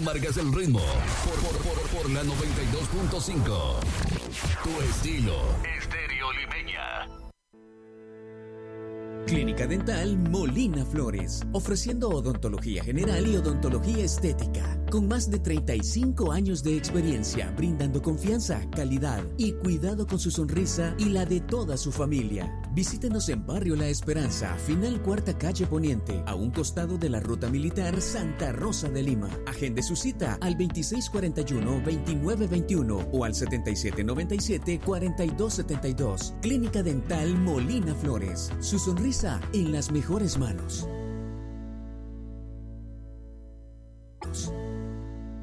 marcas el ritmo por la 92.5. Tu estilo. Estéreo Limeña. Clínica Dental Molina Flores, ofreciendo odontología general y odontología estética, con más de 35 años de experiencia, brindando confianza, calidad y cuidado con su sonrisa y la de toda su familia. Visítenos en Barrio La Esperanza, final Cuarta Calle Poniente, a un costado de la Ruta Militar Santa Rosa de Lima. Agende su cita al 2641-2921 o al 7797-4272. Clínica Dental Molina Flores, su sonrisa en las mejores manos.